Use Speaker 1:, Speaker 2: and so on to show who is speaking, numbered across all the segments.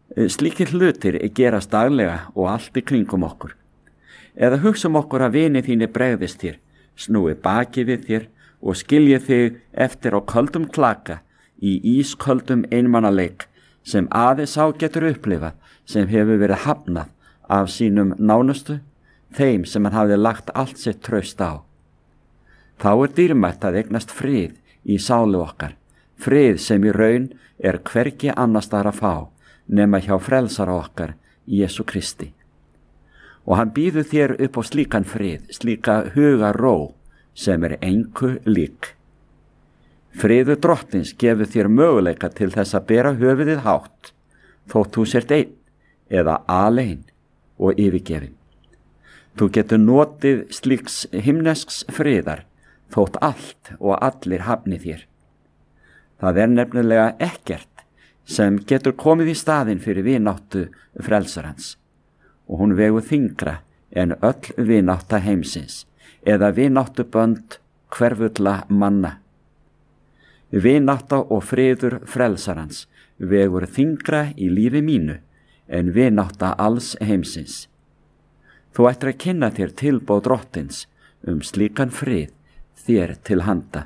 Speaker 1: Slíkir hlutir gerast daglega og allt í kringum okkur. Eða hugsum okkur að vini þínir bregðist þér, snúi baki við þér og skilji þig eftir á köldum klaka í ísköldum einmannaleik sem aðeins á getur upplifað sem hefur verið hafnað af sínum nánustu, þeim sem hann hafði lagt allt sitt traust á. Þá dýrmætt að eignast frið í sálu okkar, frið sem í raun hvergi annars staðar að fá nema hjá frelsara okkar, Jesú Kristi. Og hann býður þér upp á slíkan frið, slíka hugarró sem engu lík. Friður drottins gefur þér möguleika til þess að bera höfuðið hátt, þótt þú sért einn eða alein og yfirgefin. Þú getur notið slíks himnesks friðar, þótt allt og allir hafni þér. Það nefnilega ekkert sem getur komið í staðinn fyrir vináttu frelsarans, og hún vegur þyngra en öll vinátta heimsins eða vináttubönd hverfulla manna. Vinátta og friður frelsarans vegur þyngra í lífi mínu en vinátta alls heimsins. Þú ættir að kynna þér tilboð drottins slíkan frið þér til handa.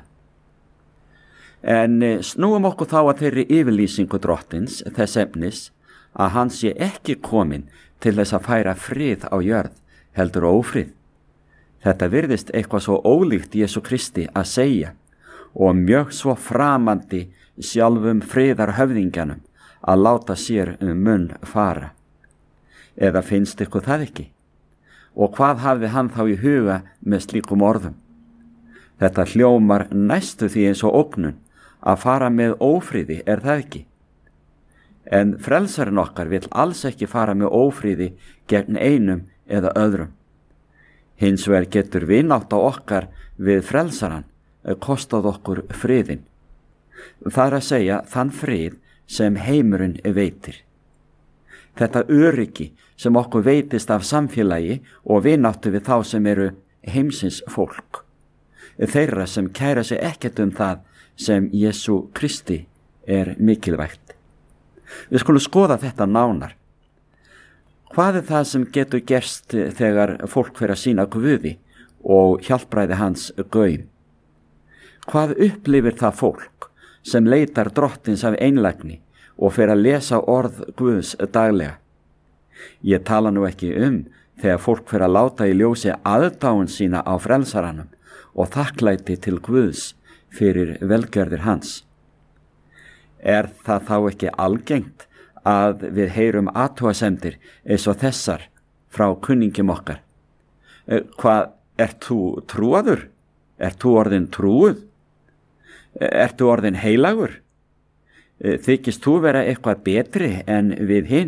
Speaker 1: En snúum okkur þá að þeirri yfirlýsingu drottins þess efnis að hann sé ekki kominn til þess að færa frið á jörð, heldur ófrið. Þetta virðist eitthvað svo ólíkt Jesú Kristi að segja og mjög svo framandi sjálfum friðarhöfðingjanum að láta sér munn fara. Eða finnst ykkur það ekki? Og hvað hafði hann þá í huga með slíkum orðum? Þetta hljómar næstu því eins og ógnun að fara með ófríði, það ekki? En frelsarinn okkar vill alls ekki fara með ófríði gegn einum eða öðrum. Hins vegar getur vinátta okkar við frelsarann kostað okkur friðin. Það að segja þann frið sem heimurinn veitir. Þetta öryggi sem okkur veitist af samfélagi og vináttu við þá sem eru heimsins fólk. Þeirra sem kæra sig ekkert það sem Jesú Kristi mikilvægt. Við skulum skoða þetta nánar. Hvað það sem getur gerst þegar fólk fer að sýna Guði og hjálpræði hans gaum? Hvað upplifir það fólk sem leitar drottins af einlægni og fer að lesa orð Guðs daglega? Ég tala nú ekki þegar fólk fer að láta í ljósi aðdáun sína á frelsaranum og þakklæti til Guðs fyrir velgjörðir hans. Það þá ekki algengt að við heyrum athugasemdir eins og þessar frá kunningjum okkar? Hvað, þú trúaður? Þú orðin trúuð? Þú orðin heilagur? Þykist þú vera eitthvað betri en við hinn?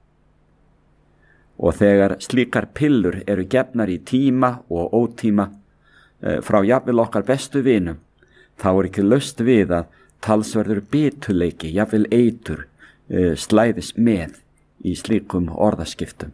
Speaker 1: Og þegar slíkar pillur eru gefnar í tíma og ótíma frá jafnvel okkar bestu vinum, þá ekki laust við að talsverður bituleiki, jafnvel eitur, slæðis með í slíkum orðaskiptum.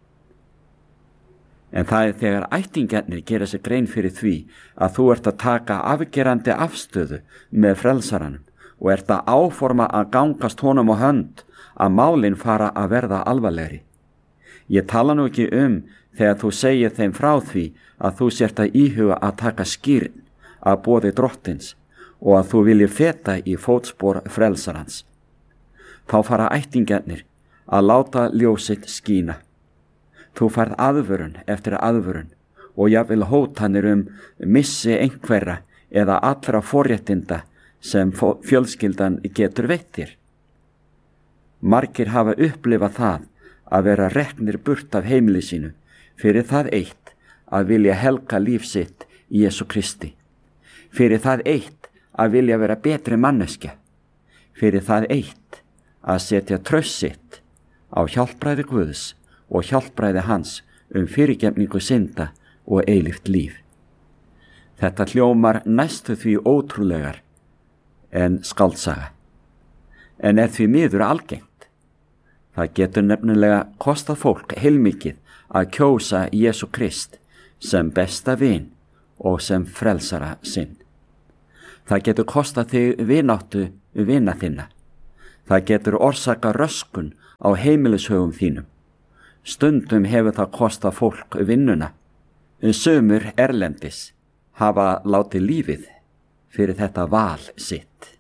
Speaker 1: En það þegar ættingjarnir gera sig grein fyrir því að þú ert að taka afgerandi afstöðu með frelsaranum og ert að áforma að gangast honum á hönd að málin fara að verða alvarlegri. Ég tala nú ekki þegar þú segir þeim frá því að þú sért að íhuga að taka skýrn að boði drottins og að þú vilji feta í fótspor frelsarans. Þá fara ættingjarnir að láta ljósitt skína. Þú færð aðvörun eftir aðvörun og jafnvel hótanir missi einhverra eða allra forréttinda sem fjölskyldan getur veitt þér. Margir hafa upplifað það að vera reknir burt af heimili sínu fyrir það eitt að vilja helga líf sitt í Jesú Kristi, fyrir það eitt að vilja vera betri manneskja, fyrir það eitt að setja traust sitt á hjálpræði Guðs og hjálpræði hans fyrirgefningu synda og eilíft líf. Þetta hljómar næstu því ótrúlegar en skáldsaga, en því miður algengt. Það getur nefnilega kostað fólk heilmikið að kjósa Jesú Krist sem besta vin og sem frelsara sinn. Það getur kostað þig vináttu vina þinna. Það getur orsaka röskun á heimilishögum þínum. Stundum hefur það kostað fólk vinnuna. Sumur erlendis hafa látið lífið fyrir þetta val sitt.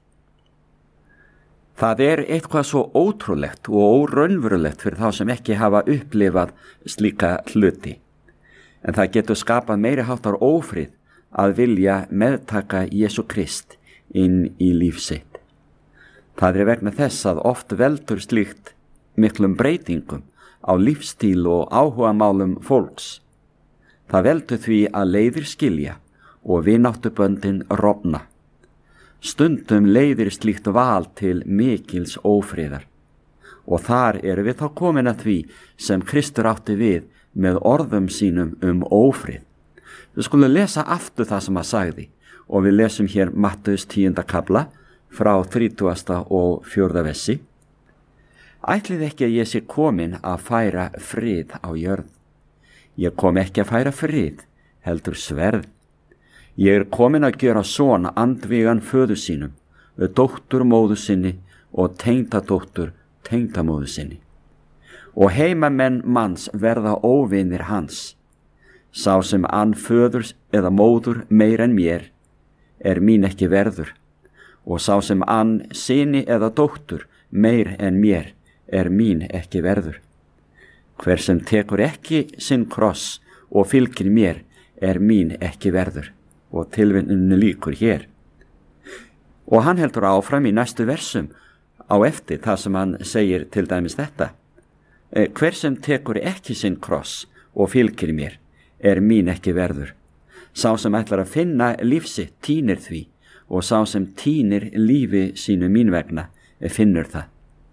Speaker 1: Það er eitthvað svo ótrúlegt og óraunverulegt fyrir þá sem ekki hafa upplifað slíka hluti. En það getur skapað meiri háttar ófrið að vilja meðtaka Jesú Krist inn í líf sitt. Það er vegna þess að oft veldur slíkt miklum breytingum á lífstíl og áhugamálum fólks. Það veldur því að leiðir skilja og vináttuböndin rofna. Stundum leiðir slíkt val til mikils ófriðar og þar erum við þá komin að því sem Kristur átti við með orðum sínum ófrið. Við skulum lesa aftur það sem hann sagði og við lesum hér Mattheus 10. kapla frá 30. og 4. versi. Ætlið ekki að ég sé komin að færa frið á jörð. Ég kom ekki að færa frið, heldur sverð. Ég er komin að gera son andvígan föður sínum, dóttur móður sinni og tengdadóttur tengdamóður sinni. Og heimamenn manns verða óvinir hans. Sá sem ann föður eða móður meir en mér, er mín ekki verður. Og sá sem ann syni eða dóttur meir en mér, er mín ekki verður. Hver sem tekur ekki sinn kross og fylgir mér, er mín ekki verður. Og tilvinninu líkur hér. Og hann heldur áfram í næstu versum á eftir það sem hann segir til dæmis þetta. Hver sem tekur ekki sinn kross og fylgir mér, er mín ekki verður. Sá sem ætlar að finna lífsitt tínir því og sá sem tínir lífi sínu mín vegna finnur það.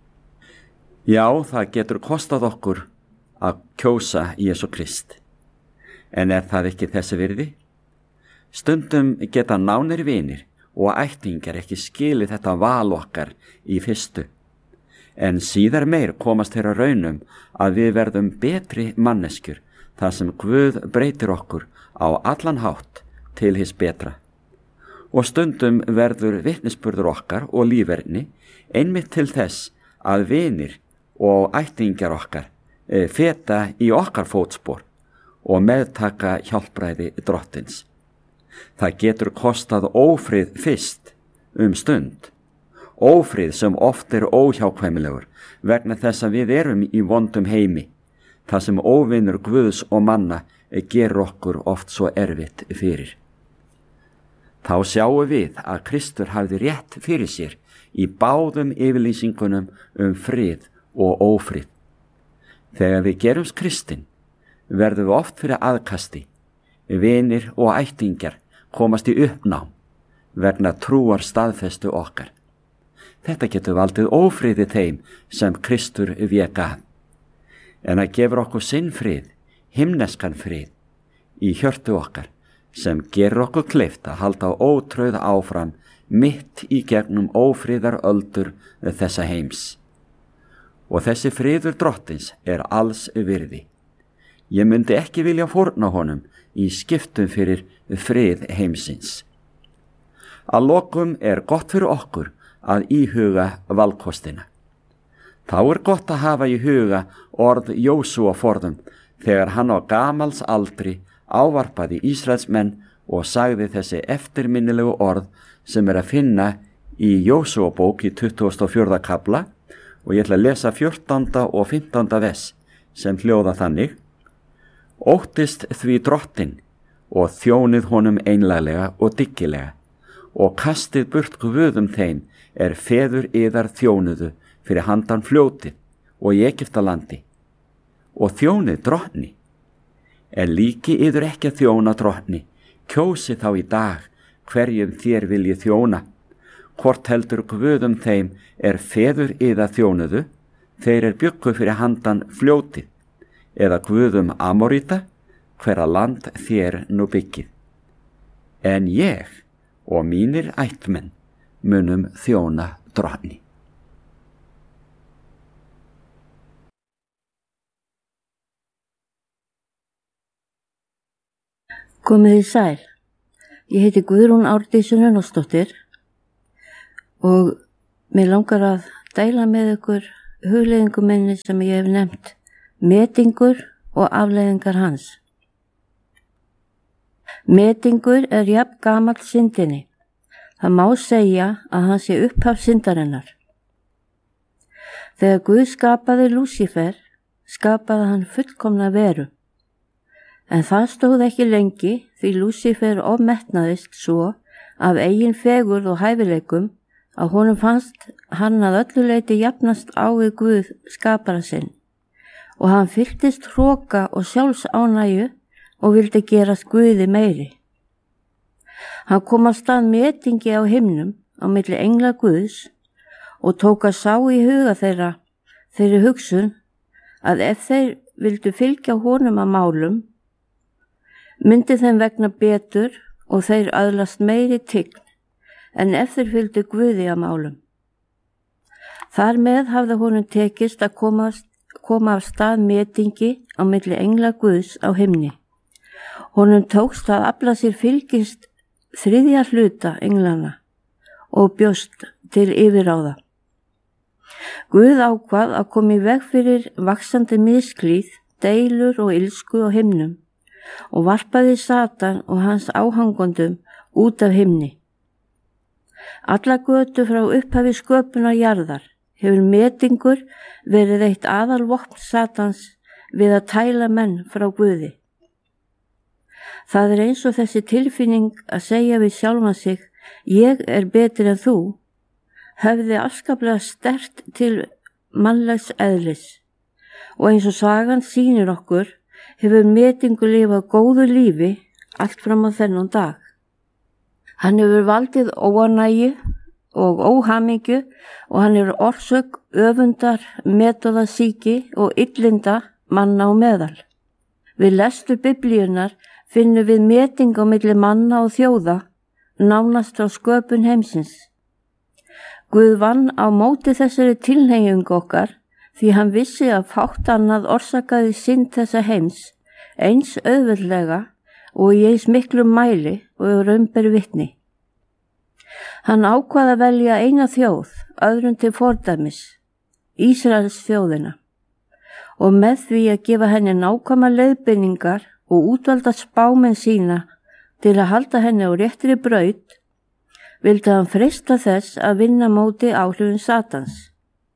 Speaker 1: Já, það getur kostað okkur að kjósa Jesú Krist. En er það ekki þessi virði? Stundum geta nánir vinir og ættingjar ekki skilið þetta val okkar í fyrstu. En síðar meir komast þeirra raunum að við verðum betri manneskjur þar sem Guð breytir okkur á allan hátt til hins betra. Og stundum verður vitnisburður okkar og líferni einmitt til þess að vinir og ættingjar okkar feta í okkar fótspor og meðtaka hjálpræði Drottins. Það getur kostað ófrið fyrst stund. Ófrið sem oft er óhjákvæmilegur vegna þess að við erum í vondum heimi, þar sem óvinur Guðs og manna gerur okkur oft svo erfitt fyrir. Þá sjáum við að Kristur hafði rétt fyrir sér í báðum yfirlýsingunum frið og ófrið. Þegar við gerumst kristinn, verðum við oft fyrir aðkasti. Vinir og ættingjar komast í uppnám vegna trúar staðfestu okkar. Þetta getur valdið ófriði þeim sem Kristur vék að. En það gefur okkur sinn frið, himneskan frið, í hjörtu okkar, sem gerur okkur kleift að halda ótrauð áfram mitt í gegnum ófriðar öldur þessa heims. Og þessi friður Drottins er alls virði. Ég myndi ekki vilja fórna honum í skiptum fyrir frið heimsins. Að lokum er gott fyrir okkur að íhuga valkostina. Þá er gott að hafa í huga orð Jósúa forðum þegar hann á gamals aldri ávarpaði Ísraelsmenn og sagði þessi eftirminnilegu orð sem er að finna í Jósúa bók í 24. kapla og ég ætla að lesa 14. og 15. vers sem hljóða þannig: Óttist því Drottinn og þjónið honum einlæglega og dyggilega og kastið burt guðum þeim er feður yðar þjónuðu fyrir handan fljótið og í Egyptalandi og þjónið Drottni. En líki yður ekki að þjóna Drottni, kjósi þá í dag hverjum þér viljið þjóna. Hvort heldur guðum þeim er feður yðar þjónuðu, þeir er bjuggu fyrir handan fljótið, eða guðum Amoríta, hverra land þér nú byggið. En ég og mínir ættmenn munum þjóna Drottni.
Speaker 2: Komið þið sæl. Ég heiti Guðrún Árdís Runólfsdóttir og mér langar að deila með ykkur hugleiðingum minni sem ég hef nefnt, metingur og afleiðingar hans. Metingur er jafn gamall syndinni. Það má segja að hann sé upphaf syndarinnar. Þegar Guð skapaði Lúsífer, skapaði hann fullkomna veru. En það stóð ekki lengi því Lúsífer ofmetnaðist svo af eigin fegurð og hæfileikum að honum fannst hann að öllu leyti jafnast á við Guð skapara sinn og hann fylltist hroka og sjálfsánægju og vildi gerast Guði meiri. Hann kom af stað metingi á himnum á milli engla Guðs og tók að sá í huga þeirri hugsun að ef þeir vildu fylgja honum að málum, myndi þeim vegna betur og þeir aðlast meiri tign en ef þeir fylgdu Guði að málum. Þar með hafði honum tekist að koma af stað metingi á milli engla Guðs á himni. Honum tókst að afla sér fylgist 3. hluta englana og bjóst til yfirráða. Guð ákvað að koma í veg fyrir vaxandi misklíð, deilur og ilsku á himnum og varpaði Satan og hans áhangondum út af himni. Alla götu frá upphafi sköpunar jarðar hefur metingur verið eitt aðalvopn Satans við að tæla menn frá Guði. Það er eins og þessi tilfinning að segja við sjálfan sig, ég er betri en þú, höfði afskaplega sterkt til mannlegs eðlis og eins og sagan sýnir okkur hefur metingur lifað góðu lífi allt fram á þennan dag. Hann hefur valdið óánægju og óhamingju og hann hefur orsök öfundar, metóðasýki og illinda manna á meðal. Við lestur Biblíunnar finnum við meting á milli manna og þjóða, nánast á sköpun heimsins. Guð vann á móti þessari tilhneigingu okkar því hann vissi að fátt annað orsakaði synd þessa heims eins auðveldlega og í eins miklu mæli og raun ber vitni. Hann ákvað að velja eina þjóð, öðrum til fordæmis, Ísraels þjóðina, og með því að gefa henni nákvæmar leiðbeiningar og útvalda spámenn sína til að halda henni á réttri braut, vildi hann freista þess að vinna móti áhrifum Satans.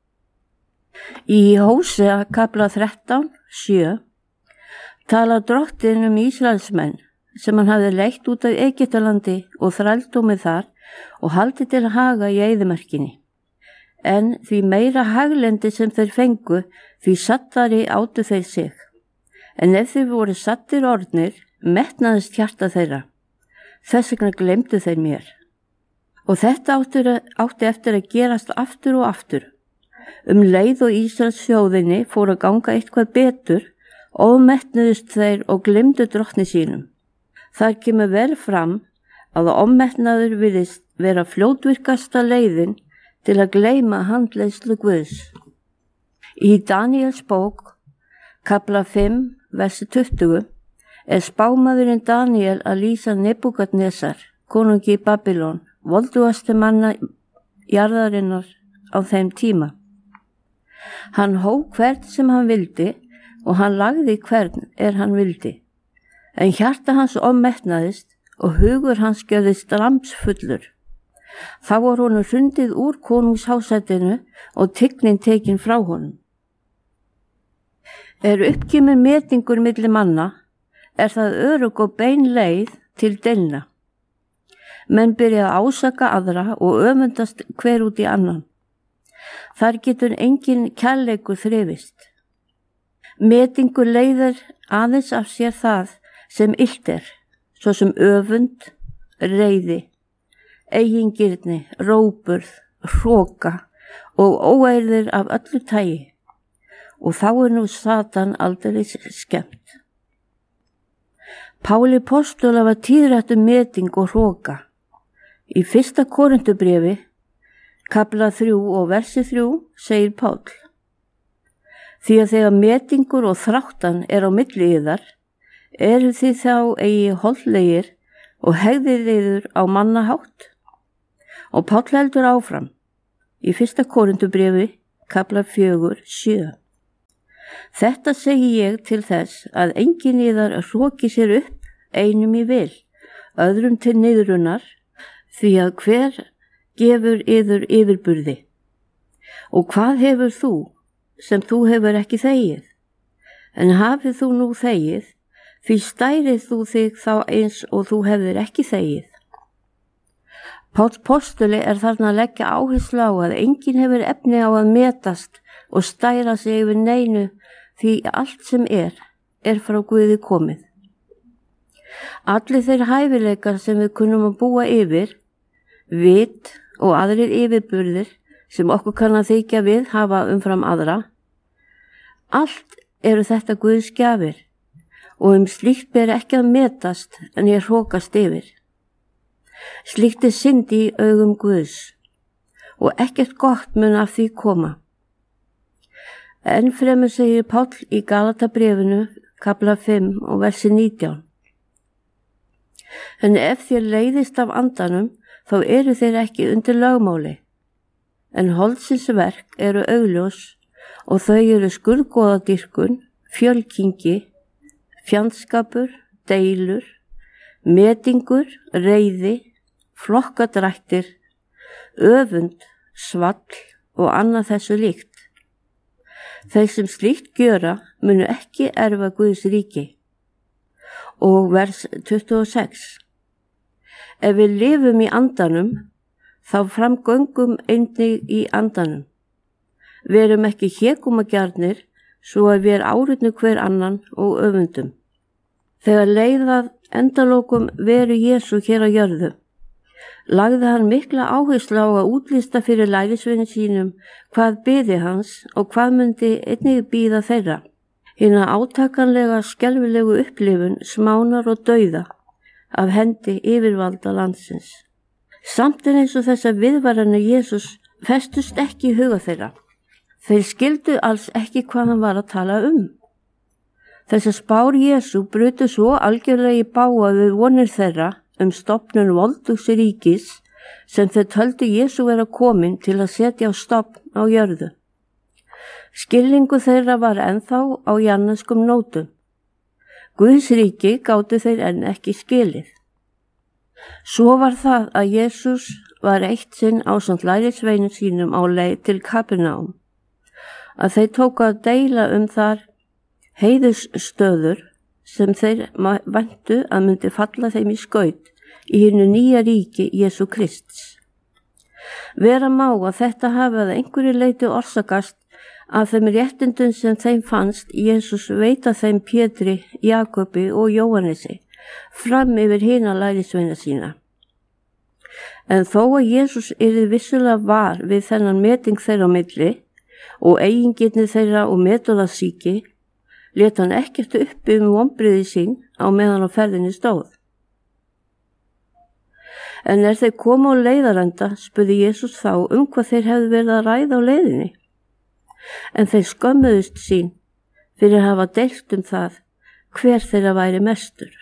Speaker 2: Í Hósea kafla 13:7 talar Drottinn Ísraelsmenn sem hann hafði leitt út af Egyptalandi og þrældómið þar og haldið til haga í eyðimerkinni. En því meira haglendi sem þeir fengu, því sattari átu þeir sig. En ef þeir voru sattir orðnir, metnaðist hjarta þeirra. Þess vegna gleymdu þeir mér. Og þetta átti eftir að gerast aftur og aftur. Leið og Ísraels þjóðinni fór að ganga eitthvað betur, ofmetnuðust þeir og gleymdu drottni sínum. Þar kemur vel fram að ofmetnaður virðist vera fljótvirkasta leiðin til að gleyma handleiðslu Guðs. Í Daníels bók, kafla 5, versi 20, er spámaðurinn Daníel að lýsa Nebúkadnesar, konungi í Babylon, voldugastu manna jarðarinnar á þeim tíma. Hann hóf hvern sem hann vildi og hann lagði hvern hann vildi. En hjarta hans ofmetnaðist og hugur hans gjörðist ramsfullur. Þá var honum hrundið úr konungshásætinu og tignin tekin frá honum. Uppkemur metingur milli manna, það örugg og bein leið til deilna. Menn byrja að ásaka aðra og öfundast hver út í annan. Þar getur engin kærleikur þrifist. Metingur leiðir aðeins af sér það sem illt svo sem öfund, reiði, eigingirni, róburð, hroka og óeirðir af öllu tagi. Og þá nú Satan aldeilis skemmt. Páli postula var tíðrætt meting og hroka. Í 1. Korintubréfi, kafla 3 og versi 3, segir Páll: Því að þegar metingur og þráttan á milli yðar, eru þið þá eigi holdlegir og hegðið yður á mannahátt? Og Páll heldur áfram: í 1. Korintubréfi, kafla 4:7. Þetta segi ég til þess að enginn yðar hroki sér upp einum í vil, öðrum til niðrunar, því að hver gefur yður yfirburði. Og hvað hefur þú sem þú hefur ekki þegið? En hafið þú nú þegið, því stærið þú þig þá eins og þú hefur ekki þegið. Páll postuli þarna að leggja áherslu á að enginn hefur efni á að metast og stæra sig yfir neinu, því allt sem frá Guði komið. Allir þeir hæfileikar sem við kunnum að búa yfir, vit og aðrir yfirburðir sem okkur kann að þykja við hafa umfram aðra, allt þetta Guðs gjafir og slíkt ber ekki að metast en ég hrókast yfir. Slíkt synd í augum Guðs og ekkert gott mun af því koma. Enn fremur segir Páll í Galatabréfinu, kafla 5 og versi 19. En ef þér leiðist af andanum, þá þeir ekki undir lögmáli. En holdsins verk augljós og þau skurðgoðadýrkun, fjölkingi, fjandskapur, deilur, metingur, reiði, flokkadrættir, öfund, svall og annað þessu líkt. Þeir sem slíkt gjöra munu ekki erfa Guðs ríki. Og vers 26. Ef við lifum í andanum, þá framgöngum einnig í andanum. Verum ekki hégumagjarnir, svo að við áritnu hver annan og öfundum. Þegar leiðað endalokum veru Jesú hér á jörðu, lagði hann mikla áherslu á að útlista fyrir lærisveinum sínum hvað biði hans og hvað myndi einnig bíða þeirra. Hina átakanlega skelfilegu upplifun smánar og dauða af hendi yfirvalda landsins. Samt eins og þessar viðvaranir Jesús festust ekki í huga þeirra. Þeir skildu alls ekki hvað hann var að tala um. Þessar spár Jesú brutu svo algjörlega í bága við vonir þeirra stofnun voldugs ríkis sem þeir töldu Jesú vera komin til að setja á stofn á jörðu. Skilningu þeirra var ennþá á janneskum nótum. Guðs ríki gátu þeir enn ekki skilið. Svo var það að Jesús var eitt sinn ásamt lærisveinum sínum á leið til Kapernaum, að þeir tóku að deila þar heiðursstöður sem þeir væntu að myndi falla þeim í skaut í hinu nýja ríki Jesú Krists. Vera má að þetta hafi að einhverju leyti orsakast af þeim réttindum sem þeim fannst Jesús veita þeim Pétri, Jakobi og Jóhannesi fram yfir hina lærisveina sína. En þó að Jesús vissulega var við þennan meting þeirra á milli og eigingirni þeirra og metorðasíki, lét hann ekkert uppi vonbrigði sín á meðan á ferðinni stóð. En þeir komu á leiðarenda, spurði Jesús þá hvað þeir hefðu verið að ræða á leiðinni. En þeir skömmuðust sín fyrir að hafa deilt það hver þeirra væri mestur.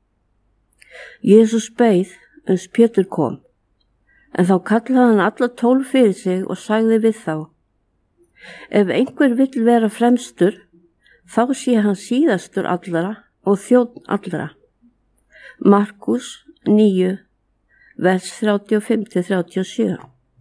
Speaker 2: Jesús beið Pétur kom, en þá kallaði hann alla 12 fyrir sig og sagði við þá: Ef einhver vill vera fremstur, þá sé hann síðastur allra og þjónn allra. Markus 9, vers 35-37.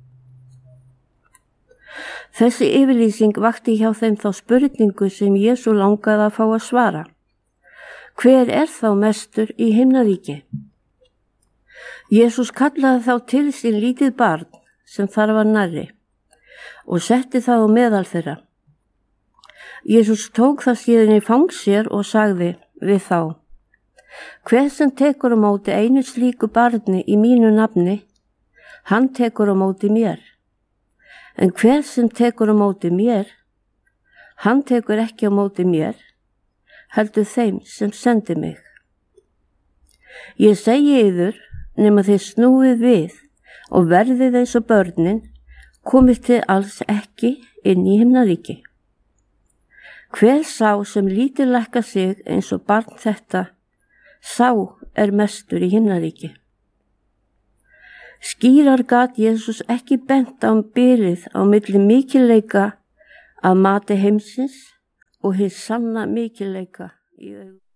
Speaker 2: Þessi yfirlýsing vakti hjá þeim þá spurningu sem Jesú langaði að fá að svara. Hver þá mestur í himnaríki? Jesús kallaði þá til sín lítið barn sem þar var nærri og setti það á meðal þeirra. Jesús tók það síðan í fang sér og sagði við þá: Hver sem tekur á móti einu slíku barni í mínu nafni, hann tekur á móti mér. En hver sem tekur á móti mér, hann tekur ekki á móti mér, heldur þeim sem sendi mig. Ég segi yður, nema þið snúið við og verðið eins og börnin, komið þið alls ekki inn í himnaríki. Hver sá sem lítil lækka sig eins og barn þetta, sá mestur í himnaríki. Skýrar gat Jesús ekki bent á bilið á milli mikilleika að mati heimsins og hins sanna mikilleika í augum.